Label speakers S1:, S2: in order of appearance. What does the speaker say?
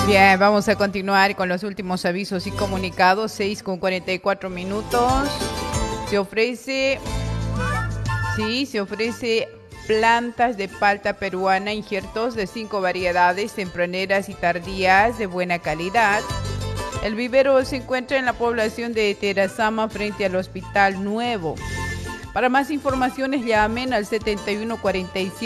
S1: Bien, vamos a continuar con los últimos avisos y comunicados. 6:44. Se ofrece plantas de palta peruana, injertos de 5 variedades, tempraneras y tardías de buena calidad. El vivero se encuentra en la población de Terazama frente al Hospital Nuevo. Para más informaciones llamen al 7147